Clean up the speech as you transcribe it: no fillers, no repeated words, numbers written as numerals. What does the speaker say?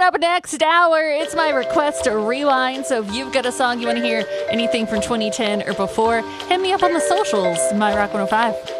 up next hour, it's my request to rewind. So if you've got a song you want to hear, anything from 2010 or before, hit me up on the socials, My Rock 105.